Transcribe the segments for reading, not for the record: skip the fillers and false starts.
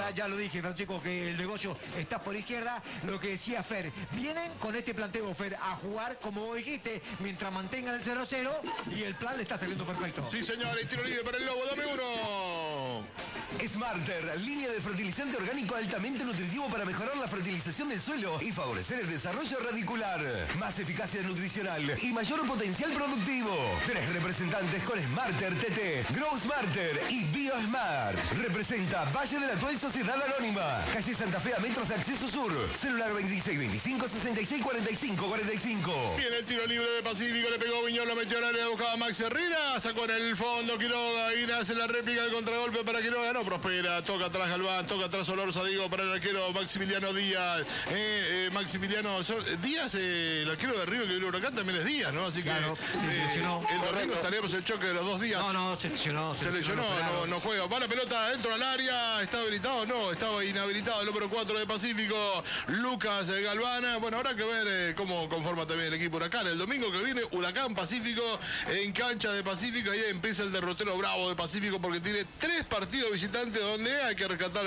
Ya lo dije, Francisco, que el negocio está por izquierda. Lo que decía Fer, vienen con este planteo, Fer, a jugar, como vos dijiste, mientras mantengan el 0-0 y el plan le está saliendo perfecto. Sí, señores, tiro libre para el Lobo, dame uno. Smarter, línea de fertilizante orgánico altamente nutritivo para mejorar la fertilización del suelo y favorecer el desarrollo radicular. Más eficacia nutricional y mayor potencial productivo. 3 representantes con Smarter TT, Grow Smarter y BioSmart. Representa Valle de la Actual Sociedad Anónima. Calle Santa Fe a metros de acceso sur. Celular 26 25 66 45 45. Viene el tiro libre de Pacífico, le pegó Viñón, lo metió al área, buscaba Max Herrera, sacó en el fondo Quiroga y hace la réplica del contragolpe para Quiroga, no prospera, toca atrás Galván, toca atrás Olorza, digo, para el arquero Maximiliano Díaz. Maximiliano Díaz, el arquero de River que viene Huracán también es Díaz, ¿no? Así que claro, el domingo estaríamos el choque de los 2 días. No, se lesionó. Se lesionó, no juega. Va la pelota dentro del área, ¿está habilitado? No, estaba inhabilitado el número 4 de Pacífico, Lucas Galvana. Bueno, habrá que ver cómo conforma también el equipo Huracán. El domingo que viene, Huracán Pacífico en cancha de Pacífico. Ahí empieza el derrotero bravo de Pacífico porque tiene 3 partidos visitantes donde hay que rescatar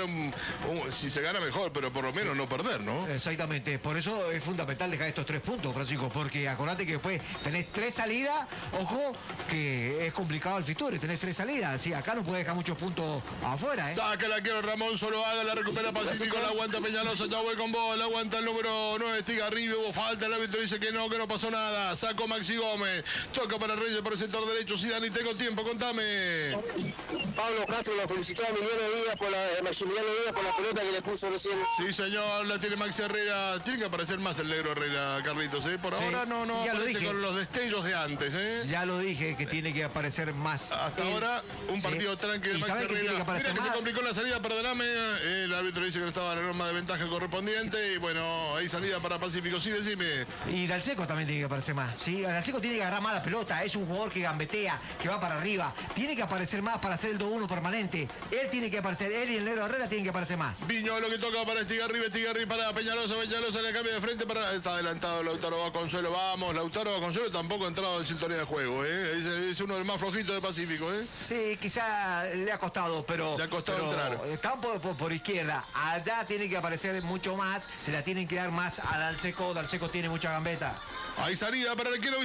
si se gana mejor, pero por lo menos no perder, ¿no? Exactamente, por eso es fundamental dejar estos 3 puntos, Francisco, porque acordate que después tenés 3 salidas, ojo, que es complicado el Fitur, tenés 3 salidas, sí, acá no puede dejar muchos puntos afuera, ¿eh? Saca el arquero Ramón Soloaga, la recupera Pacífico, la aguanta Peñalosa, ya voy con vos, la aguanta el número 9, Estigarribio, hubo falta, el árbitro dice que no pasó nada, sacó Maxi Gómez, toca para Reyes por el sector derecho, Zidane, y tengo tiempo, contame. Pablo Castro lo felicitó a Maximiliano Díaz por la pelota que le puso recién. Sí, señor, la tiene Maxi Herrera. Tiene que aparecer más el negro Herrera, Carlitos, ¿eh? Por ahora no aparece con los destellos de antes, ¿eh? Ya lo dije, que tiene que aparecer más. Hasta ahora, un partido tranqui de Maxi Herrera. Mira que se complicó la salida, perdóname. El árbitro dice que no estaba en la norma de ventaja correspondiente. Y bueno, hay salida para Pacífico. Sí, decime. Y Dalseco también tiene que aparecer más. Sí, Dalseco tiene que agarrar más la pelota. Es un jugador que gambetea, que va para arriba. Tiene que aparecer más para hacer el 2-1 permanente. Él tiene que aparecer, él y el negro Herrera tienen que aparecer más. Viño lo que toca para Estigarri para Peñalosa le cambia de frente para. Está adelantado Lautaro Vasconcelos. Vamos, Lautaro Vasconcelos tampoco ha entrado en sintonía de juego, ¿eh? Es uno de los más flojitos de Pacífico, ¿eh? Sí, quizá le ha costado, pero. Le ha costado entrar. Están por izquierda. Allá tiene que aparecer mucho más. Se la tienen que dar más a Dalseco. Dalseco tiene mucha gambeta. Hay salida para el arquero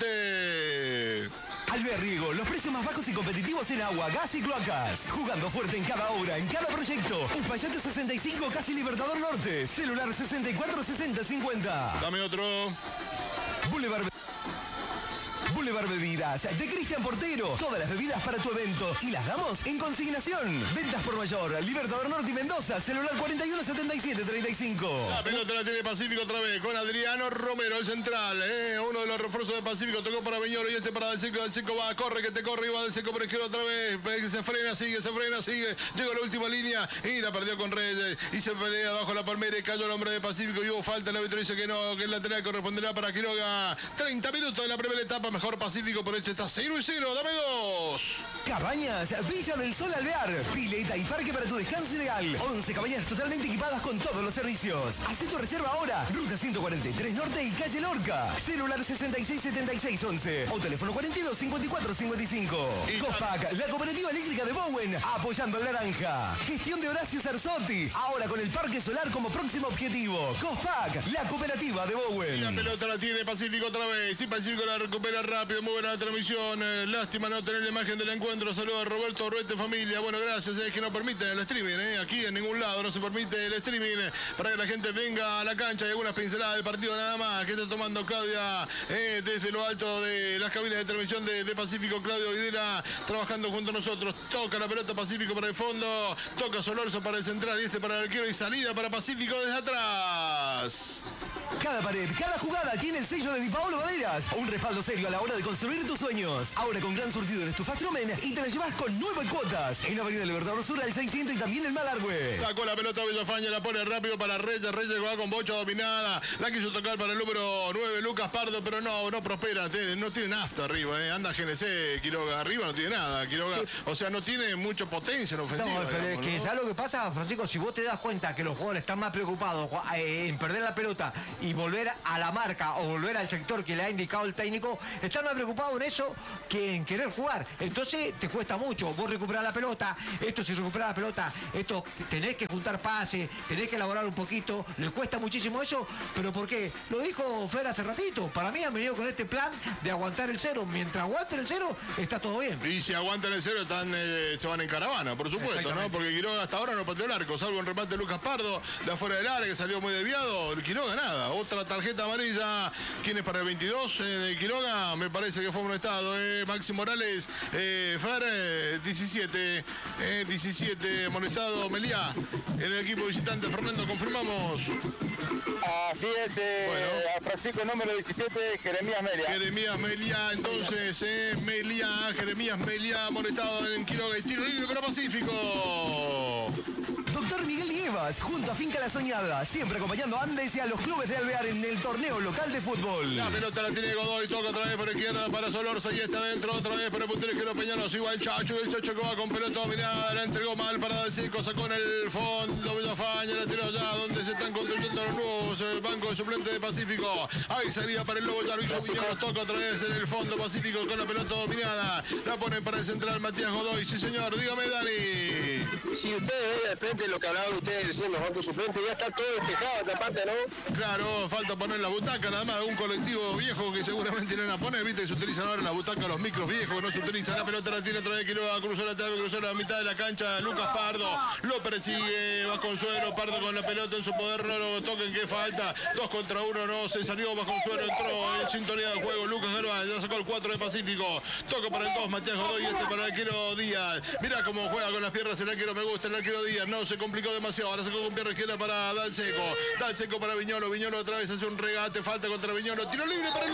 visitante. Albert Riego, los precios más bajos y competitivos en agua, gas y cloacas. Jugando fuerte en cada obra, en cada proyecto. Uspallate 65, casi Libertador Norte. Celular 64 60 50. Dame otro. Boulevard Bebidas, de Cristian Portero. Todas las bebidas para tu evento. Y las damos en consignación. Ventas por mayor. Libertador Norte y Mendoza. Celular 41 77 35. La pelota la tiene Pacífico otra vez. Con Adriano Romero, el central. Uno de los refuerzos de Pacífico. Tocó para Viñolo y este para Dalseco. Dalseco va, corre, que te corre. Y va Dalseco por izquierda otra vez. Se frena, sigue. Llegó a la última línea. Y la perdió con Reyes. Y se pelea bajo la palmera. Y cayó el hombre de Pacífico. Y hubo falta. El árbitro dice que no, que el lateral corresponderá para Quiroga. 30 minutos de la primera etapa. Mejor Pacífico, por esto está 0-0, dame 2. Cabañas, Villa del Sol Alvear, pileta y parque para tu descanso ideal. 11 cabañas totalmente equipadas con todos los servicios. Haz tu reserva ahora. Ruta 143 Norte y calle Lorca. Celular 66 76 11 o teléfono 42 54 55. Cospac, la cooperativa eléctrica de Bowen, apoyando al naranja. Gestión de Horacio Cerzotti, ahora con el parque solar como próximo objetivo. Cospac, la cooperativa de Bowen. Y la pelota la tiene Pacífico otra vez. Y Pacífico la recupera rápido. Muy buena la transmisión. Lástima no tener la imagen del encuentro. Saludos a Roberto Orruete, familia. Bueno, gracias. Es que no permiten el streaming. Aquí en ningún lado no se permite el streaming para que la gente venga a la cancha. Hay algunas pinceladas del partido nada más que está tomando Claudia desde lo alto de las cabinas de transmisión de Pacífico. Claudio Videla trabajando junto a nosotros. Toca la pelota Pacífico para el fondo. Toca Solorzo para el central y este para el arquero. Y salida para Pacífico desde atrás. Cada pared, cada jugada tiene el sello de Di Paolo Maderas. Un respaldo serio a la hora de construir tus sueños. Ahora con gran surtido en Estufastromen y te la llevas con 9 cuotas. En Avenida Libertador Sur al 600 y también en Malargüe. Sacó la pelota Villafaña, la pone rápido para Reyes. Reyes va con bocha dominada. La quiso tocar para el número 9, Lucas Pardo, pero no prospera. No tiene nafta arriba. Anda GNC, Quiroga. Arriba no tiene nada. Quiroga, sí. O sea, no tiene mucha potencia en ofensiva. No, pero digamos, es que ¿sabes lo que pasa, Francisco? Si vos te das cuenta que los jugadores están más preocupados en perder la pelota y volver a la marca o volver al sector que le ha indicado el técnico, están más preocupados en eso que en querer jugar. Entonces te cuesta mucho. Vos recuperás la pelota, si recuperás la pelota, tenés que juntar pases, tenés que elaborar un poquito, les cuesta muchísimo eso, pero ¿por qué? Lo dijo Fer hace ratito, para mí han venido con este plan de aguantar el cero. Mientras aguanten el cero, está todo bien. Y si aguantan el cero, se van en caravana, por supuesto, ¿no? Porque Quiroga hasta ahora no pateó el arco, salvo un remate de Lucas Pardo, de afuera del área, que salió muy desviado. Quiroga nada. Otra tarjeta amarilla. ¿Quién es para el 22? De Quiroga, me parece que fue amonestado. Maxi Morales, Fer, 17. 17, amonestado Meliá. En el equipo visitante, Fernando, confirmamos. Así es, Francisco número 17, Jeremías Meliá. Jeremías Meliá, entonces, Jeremías Meliá, amonestado en Quiroga y tiro libre para Pacífico. Doctor Miguel Nievas, junto a Finca La Soñada, siempre acompañando a Andes y a los clubes de Alvear en el torneo local de fútbol. La pelota la tiene Godoy, toca otra vez por izquierda para Solorza y está dentro otra vez por el puntero izquierdo Peñalos, igual el Chacho que va con pelota dominada, la entregó mal para Dalseco, sacó en el fondo, Villafaña, la tiró allá donde se están construyendo los nuevos bancos de suplentes de Pacífico. Hay salida para el Lobo, ya lo hizo Viñolo, toca otra vez en el fondo Pacífico con la pelota dominada, la pone para el central Matías Godoy. Sí señor, dígame Dani. Si ustedes ven de frente lo que hablaban ustedes recién, los bancos suplentes, ya está todo despejado esta parte, ¿no? Claro, falta poner la butaca, nada más, un colectivo viejo que seguramente no la pone, viste que se utilizan ahora la butaca, los micros viejos que no se utilizan, la pelota la tiene otra vez Quiroga, cruzó la mitad de la cancha, Lucas Pardo, lo persigue, va Consuelo, Pardo con la pelota en su poder, no lo toquen, que falta, 2 contra 1, no, se salió, va Consuelo, entró en sintonía del juego, Lucas Galván, ya sacó el 4 de Pacífico, toca para el 2, Matías Godoy, para el arquero Díaz, mirá cómo juega con las piernas el arquero, me gusta el arquero Díaz, no se complicó demasiado, ahora sacó con pierna izquierda para Dalseco para Viñolo otra vez hace un regate, falta contra Viñolo, tiro libre para el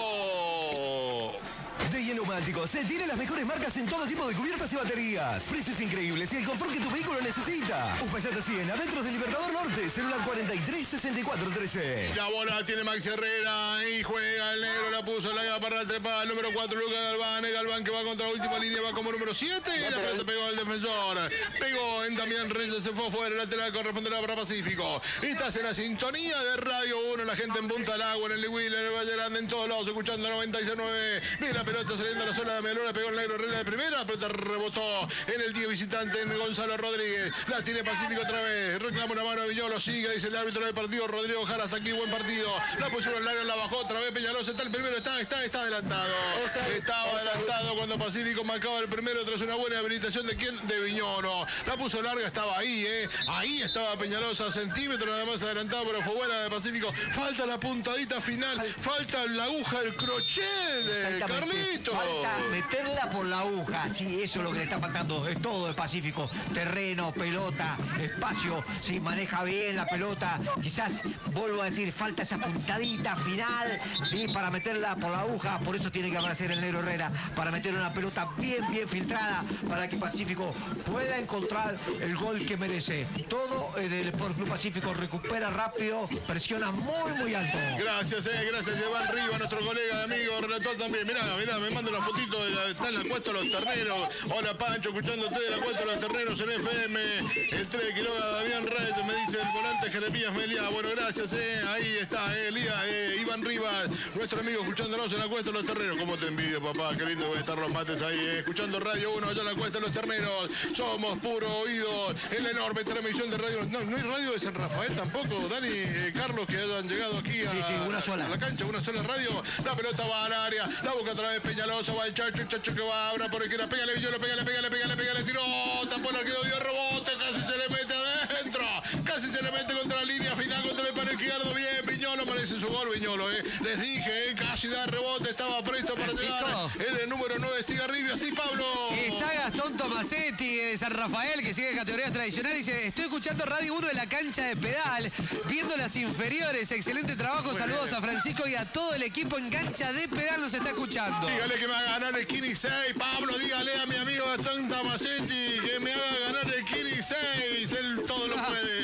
Lobo. De Neumáticos se tienen las mejores marcas en todo tipo de cubiertas y baterías. Precios increíbles y el confort que tu vehículo necesita. Uspallata 100, adentro del Libertador Norte, celular 43 64 13. La bola tiene Maxi Herrera y juega el negro, la puso, la para la trepada, el número 4, Lucas Galván, el Galván que va contra la última línea, va como número 7 y la pelota pegó al defensor. Pegó en Damián Reyes, se fue fuera, lateral corresponderá para Pacífico. Estás en la sintonía de Radio 1, la gente en Punta del Agua, en el Lewil, en el Valle Grande, en todos lados, escuchando 96.9. Mira la pelota saliendo a la zona de Melora, pegó el negro Herrera de primera, la pelota rebotó en el 10 visitante en Gonzalo Rodríguez. La tiene Pacífico otra vez, reclama una mano de Viñolo, sigue, dice el árbitro del partido, Rodrigo Jara, hasta aquí buen partido. La pusieron larga, la bajó otra vez Peñalosa, está el primero, está adelantado. Estaba adelantado cuando Pacífico marcaba el primero tras una buena habilitación de quién, de Viñolo. La puso larga, estaba ahí, ahí estaba Peñalosa, centímetro nada más adelantado, pero fue buena de Pacífico. Falta la puntadita final, falta la aguja del crochet de Carlito. Falta meterla por la aguja, sí, eso es lo que le está faltando, es todo de Pacífico, terreno, pelota, espacio, sí, maneja bien la pelota, quizás, vuelvo a decir, falta esa puntadita final, sí, para meterla por la aguja, por eso tiene que aparecer el negro Herrera, para meter una pelota bien filtrada, para que Pacífico pueda encontrar el gol que merece. Todo del Sport Club Pacífico recupera rápido, presiona muy alto. Gracias, Iván Riva, nuestro colega, amigo, relator también. Mirá, me manda una fotito, está en la Cuesta de los Terneros. Hola Pancho, escuchándote de la Cuesta de los Terneros en FM. El 3 de Quiroga, Damián Reyes, me dice el volante Jeremías Meliá. Bueno, gracias, ahí está, Iván Rivas, nuestro amigo, escuchándonos en la Cuesta de los Terneros. ¿Cómo te envidio, papá? Qué lindo estar los mates ahí, escuchando Radio 1 allá en la Cuesta de los Terneros. Somos puro oído en la enorme transmisión de radio. No hay radio de San Rafael tampoco, Dani, Carlos, que hayan llegado aquí a, una sola. A la cancha, una sola radio. La pelota va al área, la busca otra vez Peñalosa, va el Chacho que va ahora por izquierda, pégale Villolo, pégale, tiró, tapó el arquero, dio rebote, casi se le mete adentro, casi se le mete contra la línea final, contra el palo izquierdo, bien, Viñolo, merece su gol, Viñolo, les dije, casi da rebote, estaba presto para llegar, el número 9, Estigarribia, sí, Pablo. Está Gastón Tomasetti de San Rafael, que sigue en categorías tradicionales, dice, estoy escuchando Radio 1 de la cancha de Pedal, viendo las inferiores, excelente trabajo, saludos a Francisco y a todo el equipo en cancha de Pedal, nos está escuchando. Dígale que me haga ganar el Kini 6, Pablo, dígale a mi amigo Gastón Tomasetti que me haga ganar el Kini 6, él todo lo puede. Un abrazo.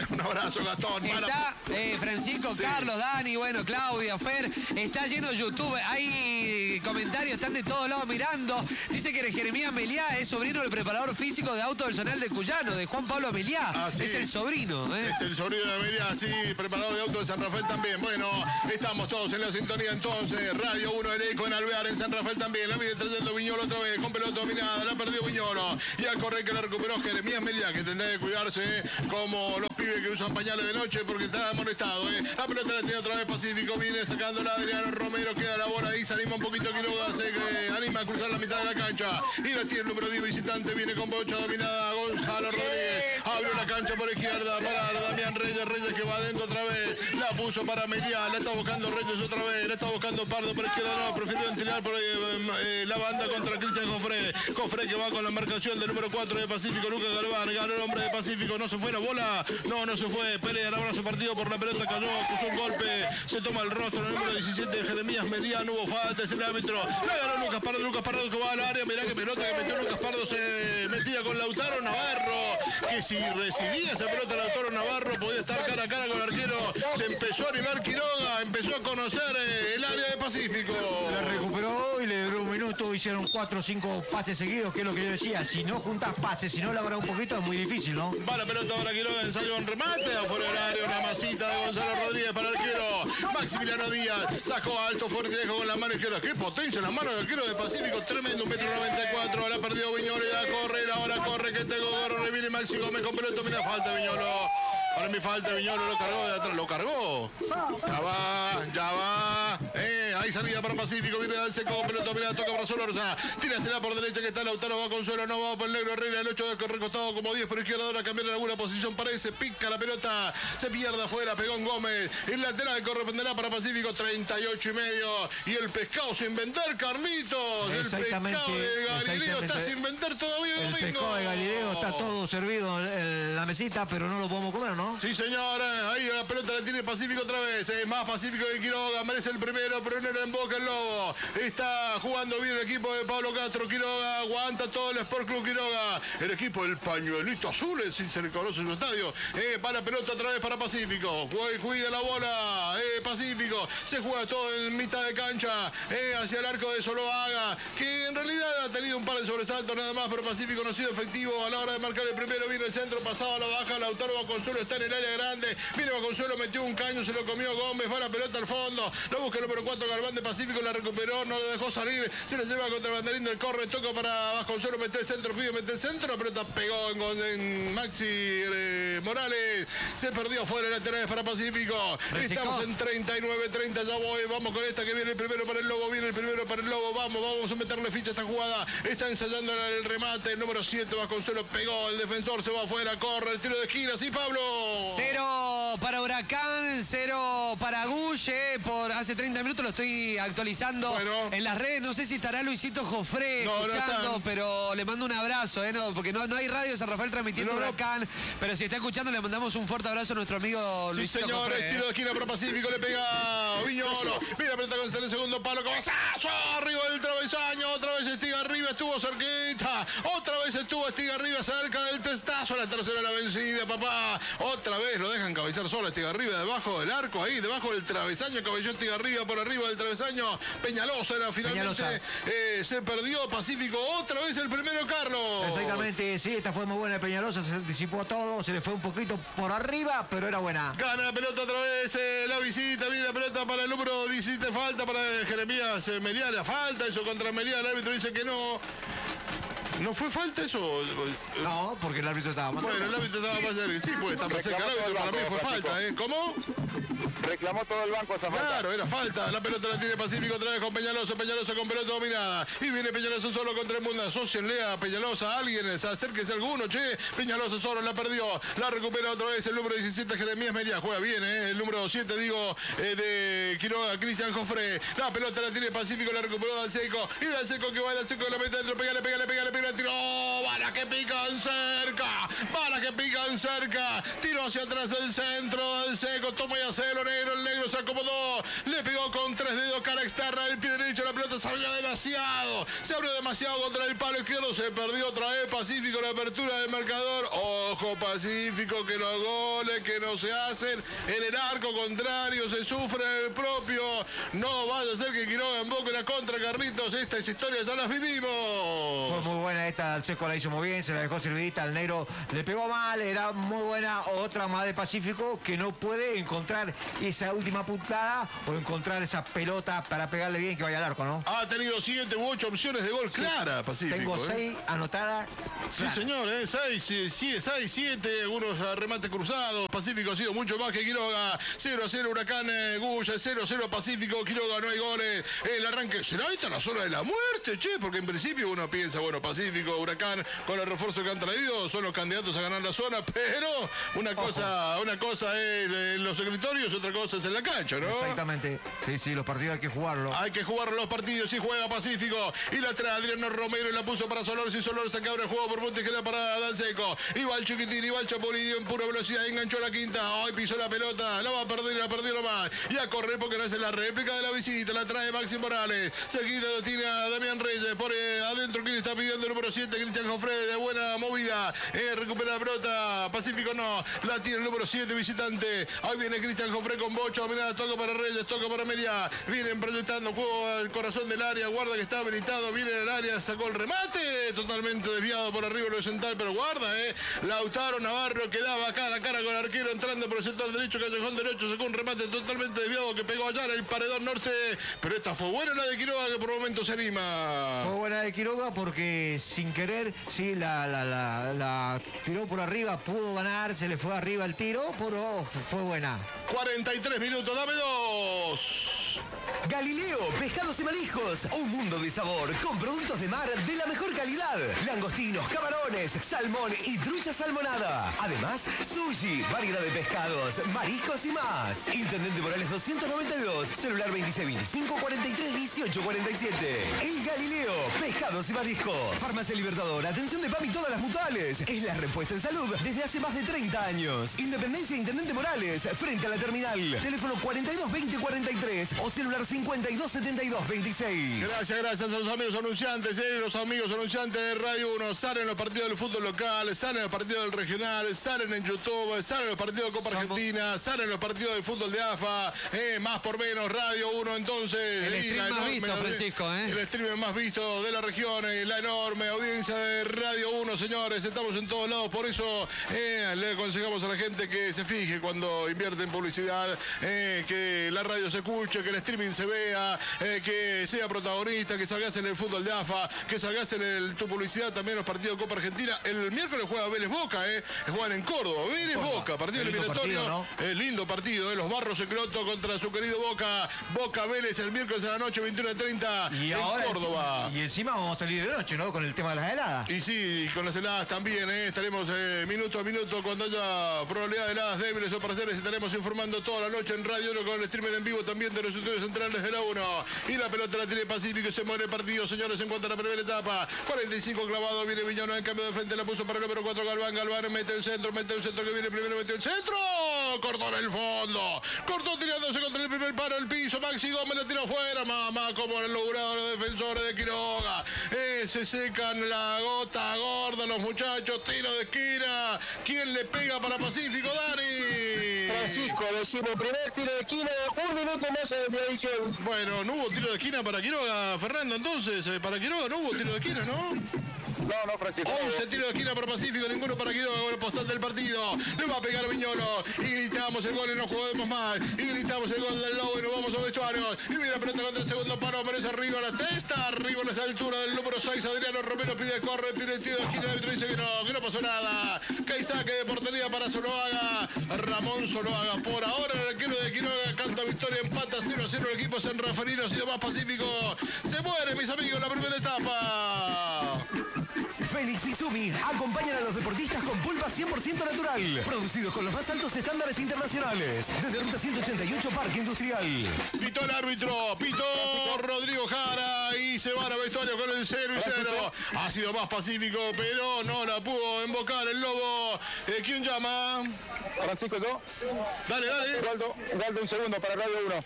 Abrazo, Gastón. Está Francisco, sí. Carlos, Dani, bueno, Claudia, Fer. Está lleno YouTube. Hay comentarios, están de todos lados mirando. Dice que Jeremías Meliá es sobrino del preparador físico de auto del Zonal de Cuyano, de Juan Pablo Meliá. Ah, sí. Es el sobrino. Es el sobrino de Meliá, sí, preparador de auto de San Rafael también. Bueno, estamos todos en la sintonía entonces. Radio 1, el Eco en Alvear, en San Rafael también. La viene trayendo Viñolo otra vez, con pelota dominada. La perdió Viñolo. Y al correr que la recuperó Jeremías Meliá, que tendrá que cuidarse como los pibes que usan pañales de noche porque está amonestado. La pelota la tiene otra vez Pacífico. Viene sacándola Adriano Romero. Queda la bola ahí. Se anima un poquito Quiroga. Se anima a cruzar la mitad de la cancha. Y la tiene el número 10 visitante. Viene con bocha dominada Gonzalo Rodríguez. Abrió la cancha por izquierda para Damián Reyes. Reyes que va adentro otra vez. La puso para Meliá. La está buscando Reyes otra vez. La está buscando Pardo por izquierda. No, prefirió ventilar por la banda contra Cristian Cofré. Cofré que va con la marcación del número 4 de Pacífico. Lucas Galván. Ganó el hombre de Pacífico. No se fue la bola. No se fue. Pelea ahora su partido por la pelota. Cayó. Puso un golpe. Se toma el rostro. El número 17 de Jeremías Meliá. No hubo falta. Es el árbitro. La ganó Lucas Pardo. Lucas Pardo que va al área. Mirá que pelota que metió Lucas Pardo. Se metía con Lautaro Navarro. Que si recibía esa pelota Lautaro Navarro podía estar cara a cara con el arquero. Se empezó a animar Quiroga. Empezó a conocer el área de Pacífico. La recuperó y le duró un minuto. Hicieron 4 o 5 pases seguidos, que es lo que yo decía. Si no juntas pases, si no labras un poquito, es muy difícil, ¿no? Va la pelota ahora Quiroga. Ensayo un remate. Afuera del área. Una masita de Gonzalo Rodríguez para el arquero. Maximiliano Díaz. Sacó alto, fuerte y lejos con la mano izquierda. Qué potencia en la mano del arquero de Pacífico. Tremendo. 1,94 m. La perdió Viñolo y a correr. Ahora corre que tengo gorro. Reviene Maxi Gómez con pelota. Mira, falta Viñolo. Para mi falta Viñolo lo cargó de atrás. Lo cargó. Ya va. Hay salida para Pacífico. Viene del seco. Pelota. Mira, toca para Solorza. Tírasela por derecha que está Lautaro. Va Consuelo. No va por el negro Herrera. El 8 de recostado como 10 por izquierda. Ahora cambiar en alguna posición. Parece. Pica la pelota. Se pierde afuera. Pegó en Gómez. El lateral corresponderá para Pacífico. 38,5. Y el pescado sin vender, Carlitos. El pescado de Galileo está sin vender todavía. El domingo. pescado de Galileo está todo servido en la mesita, pero no lo podemos comer, ¿no? Sí, señor. Ahí la pelota la tiene Pacífico otra vez. Más Pacífico que Quiroga. Merece el primero, pero no era en Boca el Lobo. Está jugando bien el equipo de Pablo Castro. Quiroga aguanta todo el Sport Club Quiroga. El equipo del pañuelito azul, si se le conoce su estadio. Va la pelota otra vez para Pacífico. Cuida la bola. Pacífico. Se juega todo en mitad de cancha. Hacia el arco de Soloaga, que en realidad ha tenido un par de sobresaltos nada más, pero Pacífico no ha sido efectivo a la hora de marcar el primero. Viene el centro, pasaba a la baja. Lautaro Consuelo está en el área grande. Viene Consuelo, metió un caño, se lo comió Gómez. Va la pelota al fondo. Lo busca el número 4, Galván de Pacífico. La recuperó, no la dejó salir. Se la lleva contra el banderín del corre. Toca para Vasconcelos, mete el centro, pide, mete el centro. La pelota pegó en Maxi Morales. Se perdió afuera, laterales para Pacífico. Estamos en 39-30, ya voy. Vamos con esta que viene el primero para el Lobo. Viene el primero para el Lobo. Vamos a meterle ficha a esta jugada. Está ensayando el remate. El número 7, Vasconcelos pegó. El defensor se va afuera, corre. El tiro de esquina, sí, Pablo. 0 para Huracán, 0 para Gulle. Por hace 30 minutos lo estoy actualizando en las redes. No sé si estará Luisito Jofré escuchando, pero le mando un abrazo, porque no hay radio San Rafael transmitiendo Huracán. Pero si está escuchando, le mandamos un fuerte abrazo a nuestro amigo Luisito Jofré. Sí, señor, tiro de esquina para Pacífico, le pega Viñolo. Mira, pelota con el segundo palo, cabezazo, arriba del travesaño. Otra vez Estigarribia estuvo cerquita. Otra vez estuvo Estigarribia cerca del testazo. La tercera la vencida, papá. Otra vez lo dejan cabezar solo Estigarribia debajo del arco, ahí, debajo del travesaño. Cabelló Estigarribia por arriba del travesaño. Peñalosa era finalmente. Se perdió Pacífico. Otra vez el primero, Carlos. Exactamente, sí, esta fue muy buena de Peñalosa. Se anticipó todo, se le fue un poquito por arriba, pero era buena. Gana la pelota otra vez, la visita. Viene la pelota para el número 17. Falta para Jeremías Meliá. Falta eso contra Meliá. El árbitro dice que no. ¿No fue falta eso? No, porque el árbitro estaba más cerca. Bueno, el árbitro estaba más cerca. Sí, puede estar más cerca. El árbitro para mí fue falta, ¿eh? ¿Cómo? Reclamó todo el banco esa falta. Claro, era falta. La pelota la tiene Pacífico otra vez con Peñalosa. Peñalosa con pelota dominada. Y viene Peñalosa solo contra el mundo. Asócienle a Peñalosa. Alguien, acérquese alguno, che. Peñalosa solo la perdió. La recupera otra vez el número 17, Jeremías Meliá. Juega bien, ¿eh? El número 7, de Quiroga, Cristian Jofré. La pelota la tiene Pacífico, la recuperó Dalseco. Y Dalseco que va, Dalseco que la mete dentro. Pégale. le tiró, balas que pican cerca, tiró hacia atrás el centro, el seco, toma y hacelo, negro, el negro se acomodó, le pegó con 3 dedos, cara externa, el pie derecho, la pelota se abrió demasiado contra el palo izquierdo, se perdió otra vez Pacífico, la apertura del marcador, ojo Pacífico, que los goles que no se hacen en el arco contrario se sufre el propio, no vaya a ser que Quiroga emboque la contra, Carlitos, estas historias ya las vivimos. Fue muy buena esta, el seco la hizo muy bien, se la dejó servidita, al negro le pegó mal, era muy buena, otra más de Pacífico que no puede encontrar esa última puntada o encontrar esa pelota para pegarle bien que vaya al arco, ¿no? Ha tenido 7 u 8 opciones de gol clara, Pacífico. Tengo 6 anotadas. Sí, señor, 6, 7, algunos remates cruzados. Pacífico ha sido mucho más que Quiroga. 0-0 Huracán Guya, 0-0 Pacífico, Quiroga, no hay goles. El arranque, ¿será esta la zona de la muerte, che? Porque en principio uno piensa, bueno, Pacífico, Huracán, con el refuerzo que han traído, son los candidatos a ganar la zona, pero una cosa es en los escritorios, otra cosa es en la cancha, ¿no? Exactamente. Sí, los partidos hay que jugarlos. Hay que jugar los partidos y juega Pacífico. Y la trae Adriano Romero y la puso para Solor. Si Solor se cabra el juego por punta izquierda para Danseco. Iba el Chiquitín, iba el Chapulín en pura velocidad. Enganchó la quinta. Hoy pisó la pelota. La va a perder y la perdió nomás. Y a correr porque no es la réplica de la visita. La trae Maxi Morales. Seguida lo tiene a Damián Reyes. Por adentro, quien está pidiendo el número 7. Cristian Jofre de buena movida. Recupera la pelota. Pacífico no. La tiene el número 7, visitante. Ahí viene Cristian Jofre con Bocho. Mirá, toca para Reyes, toca para Melia. Vienen proyectando juego al corazón del área. Guarda que está habilitado. Viene al área, sacó el remate. Totalmente desviado por arriba lo central, pero guarda, Lautaro Navarro quedaba cara a cara con el arquero entrando por el sector derecho, callejón derecho, sacó un remate totalmente desviado que pegó allá en el paredón norte. Pero esta fue buena la de Quiroga, que por momentos se anima. Fue buena de Quiroga porque sin querer, sí, la tiró por arriba, pudo ganar, se le fue arriba el tiro, pero fue buena. 43 minutos, dame 2. Galileo, pescados y mariscos, un mundo de sabor con productos de mar de la mejor calidad. Langostinos, camarones, salmón y trucha salmonada. Además, sushi, variedad de pescados, mariscos y más. Intendente Morales 292, celular 2625 43 18 47. El Galileo, pescados y mariscos. Farmacia Libertador, atención de PAMI todas las mutuales. Es la respuesta en salud desde hace más de 30 años. Independencia Intendente Morales, frente a la terminal. Teléfono 42 20 43 o celular 52 72 26. Gracias a los amigos anunciantes, los amigos anunciantes de Radio 1. Salen los partidos del fútbol local, salen los partidos del regional, salen en YouTube, salen los partidos de Copa Argentina, salen los partidos del fútbol de AFA, más por menos, Radio 1, entonces. El stream más visto, Francisco, El stream más visto de la región, la enorme audiencia de Radio 1, señores, estamos en todos lados, por eso le aconsejamos a la gente que se fije cuando invierte en publicidad, que la radio se escuche, que el streaming se vea, que sea protagonista, que salgas en el fútbol de AFA, que salgas en tu publicidad también los partidos de Copa Argentina. El miércoles juega Vélez Boca, juegan en Córdoba. Vélez Boca, partido eliminatorio. ¿No? Lindo partido, los Barros Secloto contra su querido Boca. Boca Vélez el miércoles a la noche, 21:30 en Córdoba. Y encima vamos a salir de noche, ¿no? Con el tema de las heladas. Y sí, con las heladas también, estaremos minuto a minuto cuando haya probabilidad de heladas débiles o parciales. Estaremos informando toda la noche en Radio 1 con el streamer en vivo también de los estudios centrales de la 1. Y la pelota la tiene Pacífico, se muere el partido, señores, en cuanto a la primera etapa. 45 clavado, viene Viñano en cambio de frente, la puso para el número 4 Galván, mete el centro que viene primero, mete el centro, cortó en el fondo, cortó tirándose contra el primer paro, el piso, Maxi Gómez lo tiró fuera, mamá, como han logrado los defensores de Quiroga, se secan la gota gorda los muchachos, tiro de esquina, ¿quién le pega para Pacífico, Dani? Francisco, decimos, primer tiro de esquina, un minuto más de edición. Bueno, no hubo tiro de esquina para Quiroga, Fernando, entonces, para Quiroga no hubo tiro de esquina, ¿no? No, Francisco. 11 tiros de esquina para Pacífico, ninguno para Quiroga, con el postal del partido. Le va a pegar a Viñolo. Y gritamos el gol y no jugamos más. Y gritamos el gol del Lobo y nos vamos a vestuarios. Y mira la pelota contra el segundo paro, aparece arriba a la testa, arriba a esa altura del número 6, Adriano Romero pide corre, pide tiro de esquina, el árbitro dice que no pasó nada. Que hay saque de portería para Zuluaga. Ramón Zuluaga por ahora, el arquero de Quiroga canta victoria, empata 0-0 el equipo San Rafaelino, ha sido más Pacífico. Se muere, mis amigos, la primera etapa. Fénix y Sumi acompañan a los deportistas con pulpa 100% natural, producidos con los más altos estándares internacionales. Desde Ruta 188, Parque Industrial. Pitó el árbitro, pitó Rodrigo Jara y se van a vestuario con el 0-0. Ha sido más pacífico, pero no la pudo invocar el Lobo. ¿Quién llama? Francisco, ¿no? Dale. Waldo, un segundo para Radio 1.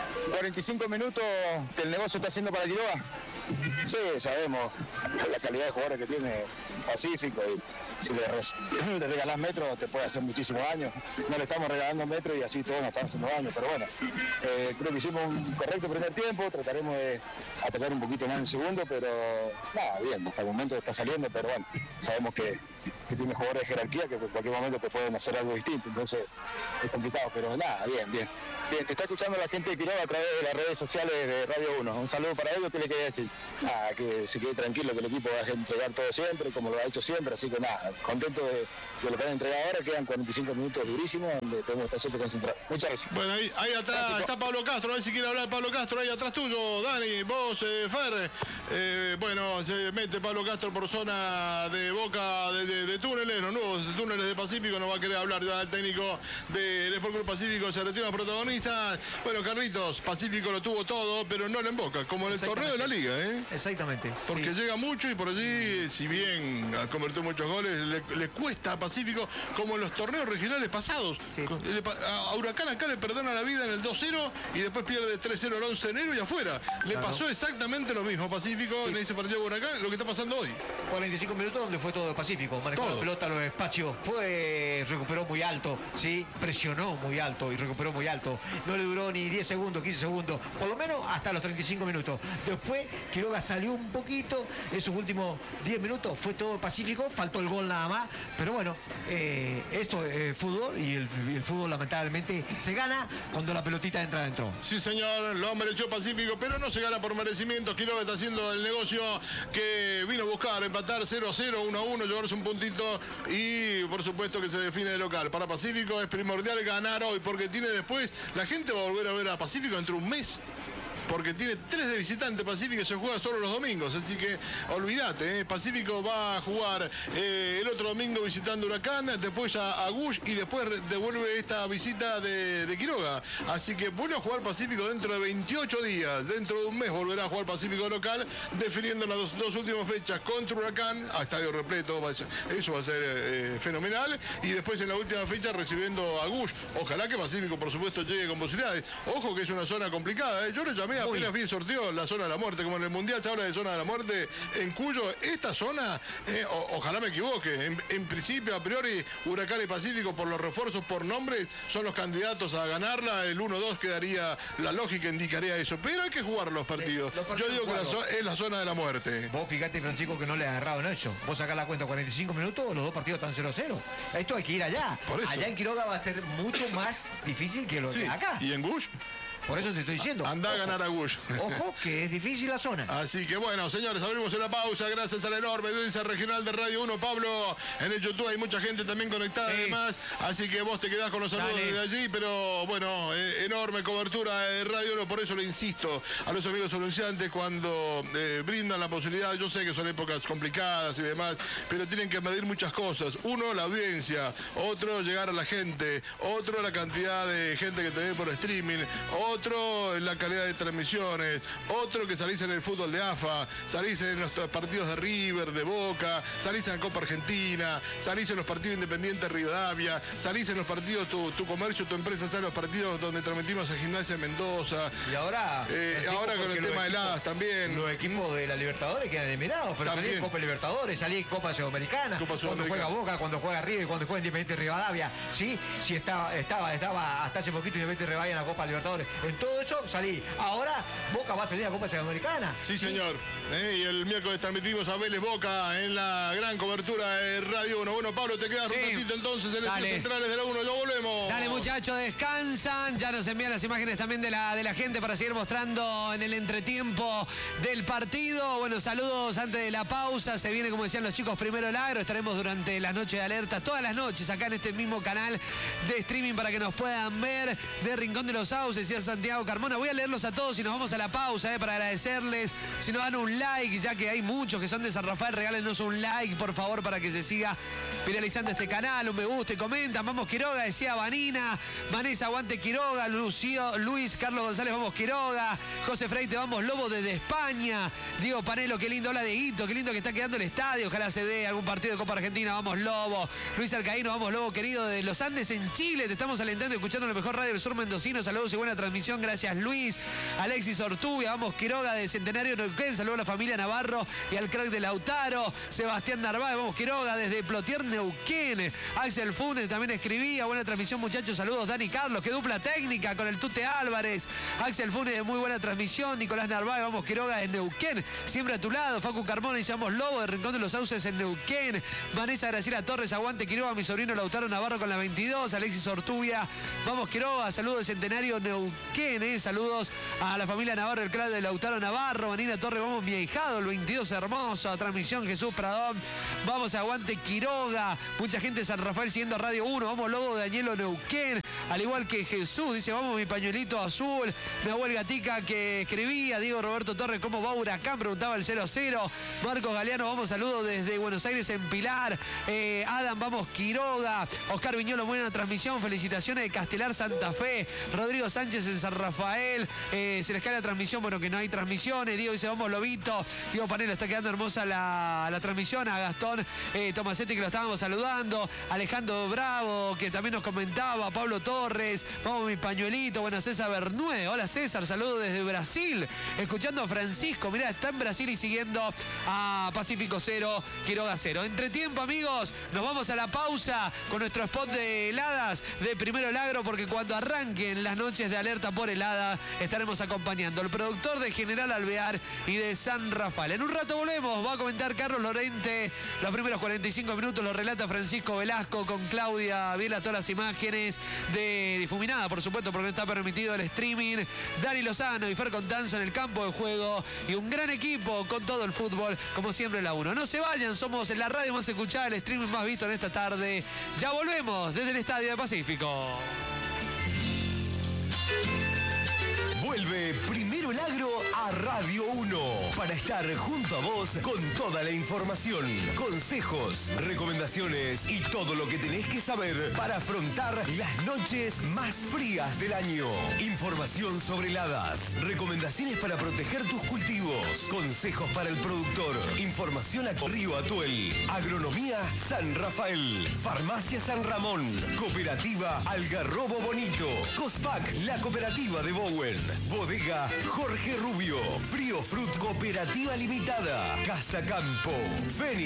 45 minutos que el negocio está haciendo para Quiroga. Sí, sabemos la calidad de jugadores que tiene Pacífico y si le regalás metros te puede hacer muchísimos daños. No le estamos regalando metros y así todos nos están haciendo daño, pero bueno, creo que hicimos un correcto primer tiempo, trataremos de atacar un poquito más en el segundo, pero nada, bien, hasta el momento está saliendo, pero bueno, sabemos que tiene jugadores de jerarquía que en cualquier momento te pueden hacer algo distinto, entonces es complicado, pero nada, bien. Bien, te está escuchando la gente de Quiroga a través de las redes sociales de Radio 1. Un saludo para ellos, ¿qué le quería decir? Que se quede tranquilo, que el equipo va a entregar todo siempre, como lo ha hecho siempre, así que nada, contento de lo que han entregado ahora, quedan 45 minutos durísimos, donde tenemos que estar siempre concentrados. Muchas gracias. Bueno, ahí atrás está Pablo Castro, a ver si quiere hablar Pablo Castro, ahí atrás tuyo, Dani, vos, Fer. Bueno, se mete Pablo Castro por zona de Boca de túneles, los nuevos túneles de Pacífico, no va a querer hablar ya el técnico del Sport Club Pacífico, se retira los protagonistas. Bueno, Carlitos, Pacífico lo tuvo todo, pero no lo emboca, como en el torneo de la liga, ¿eh? Exactamente. Porque llega mucho y por allí, si bien ha convertido muchos goles, le cuesta a Pacífico, como en los torneos regionales pasados. Sí. A Huracán acá le perdona la vida en el 2-0 y después pierde 3-0 el 11 de enero y afuera. Le pasó exactamente lo mismo a Pacífico en ese partido de Huracán, lo que está pasando hoy. 45 minutos donde fue todo Pacífico, manejó la pelota, los espacios, recuperó muy alto, ¿sí? Presionó muy alto y recuperó muy alto. No le duró ni 10 segundos, 15 segundos, por lo menos hasta los 35 minutos. Después Quiroga salió un poquito, esos últimos 10 minutos fue todo Pacífico, faltó el gol nada más, pero bueno, esto es fútbol y el fútbol lamentablemente se gana cuando la pelotita entra adentro. Sí, señor, lo mereció Pacífico, pero no se gana por merecimiento. Quiroga está haciendo el negocio que vino a buscar, empatar 0-0, 1-1, llevarse un puntito y por supuesto que se define de local. Para Pacífico es primordial ganar hoy porque tiene después, la gente va a volver a ver a Pacífico dentro de un mes. Porque tiene 3 de visitante Pacífico y se juega solo los domingos. Así que olvídate, Pacífico va a jugar el otro domingo visitando Huracán, después a Gush y después devuelve esta visita de Quiroga. Así que vuelve a jugar Pacífico dentro de 28 días. Dentro de un mes volverá a jugar Pacífico local, definiendo las dos últimas fechas contra Huracán, a estadio repleto. Eso va a ser fenomenal. Y después en la última fecha recibiendo a Gush. Ojalá que Pacífico, por supuesto, llegue con posibilidades. Ojo que es una zona complicada. Yo le llamé apenas vi el sorteo la zona de la muerte, como en el Mundial se habla de zona de la muerte en Cuyo. Esta zona, ojalá me equivoque, en principio, a priori, Huracán y Pacífico, por los refuerzos, por nombres, son los candidatos a ganarla. El 1-2 quedaría, la lógica indicaría eso, pero hay que jugar los partidos. Yo digo que es la zona de la muerte. Vos fíjate, Francisco, que no le ha agarrado en eso. Vos sacás la cuenta 45 minutos, los dos partidos están 0-0. Esto hay que ir allá. Allá en Quiroga va a ser mucho más difícil que lo de acá. ¿Y en Gush? Por eso te estoy diciendo. Anda a ganar a Gush. Ojo, que es difícil la zona. Así que bueno, señores, abrimos una pausa. Gracias a la enorme audiencia regional de Radio 1. Pablo, en el YouTube hay mucha gente también conectada además. Así que vos te quedás con los saludos desde allí. Pero bueno, enorme cobertura de Radio 1. Por eso le insisto a los amigos anunciantes cuando brindan la posibilidad. Yo sé que son épocas complicadas y demás, pero tienen que medir muchas cosas. Uno, la audiencia. Otro, llegar a la gente. Otro, la cantidad de gente que te ve por streaming. Otro, la calidad de transmisiones. Otro, que salís en el fútbol de AFA, salís en los partidos de River, de Boca, salís en la Copa Argentina, salís en los partidos independientes de Rivadavia, salís en los partidos, tu comercio, tu empresa, sale en los partidos donde transmitimos a Gimnasia Mendoza. Y ahora con el tema de heladas también. Los equipos de la Libertadores quedan eliminados, pero salí en Copa Libertadores, salí en Copa Sudamericana, cuando juega Boca, cuando juega River, cuando juega Independiente Rivadavia. Sí, estaba hasta hace poquito Independiente Rivadavia en la Copa Libertadores. En todo eso salí. Ahora Boca va a salir a la Copa Sudamericana. Sí, señor. Y el miércoles transmitimos a Vélez Boca en la gran cobertura de Radio 1. Bueno, Pablo, te quedas un ratito entonces en estos centrales de la 1. Ya volvemos. Dale, muchachos descansan. Ya nos envían las imágenes también de la gente para seguir mostrando en el entretiempo del partido. Bueno, saludos antes de la pausa. Se viene, como decían los chicos, Primero el Agro. Estaremos durante las noches de alerta, todas las noches, acá en este mismo canal de streaming para que nos puedan ver. De Rincón de los Sauces, decía Santiago Carmona. Voy a leerlos a todos y nos vamos a la pausa para agradecerles. Si nos dan un like, ya que hay muchos que son de San Rafael, regálenos un like, por favor, para que se siga viralizando este canal. Un me gusta y comentan. Vamos Quiroga, decía Vanina. Vanessa, aguante Quiroga. Luis Carlos González, vamos Quiroga. José Freite, vamos Lobo desde España. Diego Panelo, qué lindo, hola Dieguito, qué lindo que está quedando el estadio. Ojalá se dé algún partido de Copa Argentina. Vamos Lobo. Luis Alcaíno, vamos Lobo querido de los Andes en Chile. Te estamos alentando y escuchando la mejor radio del sur mendocino. Saludos y buena transmisión. Gracias Luis. Alexis Ortubia, vamos Quiroga de Centenario Neuquén. Saludos a la familia Navarro y al crack de Lautaro. Sebastián Narváez, vamos Quiroga desde Plotier Neuquén. Axel Funes también escribía. Buena transmisión muchachos. Saludos Dani Carlos. Qué dupla técnica con el Tute Álvarez. Axel Funes de muy buena transmisión. Nicolás Narváez, vamos Quiroga de Neuquén. Siempre a tu lado. Facu Carmona y llamamos Lobo de Rincón de los Sauces en Neuquén. Vanessa Graciela Torres, aguante Quiroga. Mi sobrino Lautaro Navarro con la 22. Alexis Ortubia, vamos Quiroga. Saludos de Centenario Neuquén. Saludos a la familia Navarro, el clan de Lautaro Navarro. Vanina Torres, vamos mi ahijado, el 22 hermoso. Transmisión Jesús Pradón. Vamos aguante Quiroga. Mucha gente de San Rafael siguiendo Radio 1. Vamos Lobo de Danielo Neuquén. Al igual que Jesús, dice vamos mi pañuelito azul. Nahuel Gatica que escribía. Diego Roberto Torres, ¿cómo va Huracán? Preguntaba el 0-0. Marcos Galeano, vamos saludos desde Buenos Aires en Pilar. Adam, vamos Quiroga. Oscar Viñolo, buena transmisión. Felicitaciones de Castelar Santa Fe. Rodrigo Sánchez en San Rafael. Se les cae la transmisión, bueno, que no hay transmisiones. Diego dice vamos Lobito. Diego Panelo, está quedando hermosa la transmisión. A Gastón Tomasetti, que lo estábamos saludando. Alejandro Bravo, que también nos comentaba. Pablo Torres, vamos mi pañuelito. Bueno, César Bernué. Hola César, saludos desde Brasil. Escuchando a Francisco, mirá, está en Brasil y siguiendo a Pacífico 0, Quiroga 0. Entretiempo, amigos, nos vamos a la pausa con nuestro spot de heladas de Primero el Agro, porque cuando arranquen las noches de alerta por helada, estaremos acompañando al productor de General Alvear y de San Rafael. En un rato volvemos, va a comentar Carlos Lorente. Los primeros 45 minutos los relata Francisco Velasco con Claudia Viela, todas las imágenes de difuminada, por supuesto, porque no está permitido el streaming. Dani Lozano y Fer Contanzo en el campo de juego y un gran equipo con todo el fútbol, como siempre la 1. No se vayan, somos la radio más escuchada, el streaming más visto en esta tarde. Ya volvemos desde el Estadio de Pacífico. Vuelve Primero el Agro a Radio 1 para estar junto a vos con toda la información, consejos, recomendaciones y todo lo que tenés que saber para afrontar las noches más frías del año. Información sobre heladas, recomendaciones para proteger tus cultivos, consejos para el productor, información a Río Atuel, Agronomía San Rafael, Farmacia San Ramón, Cooperativa Algarrobo Bonito, Cospac, la cooperativa de Bowen, Bodega Jorge Rubio, Frío Fruit Cooperativa Limitada, Casa Campo, Fénix.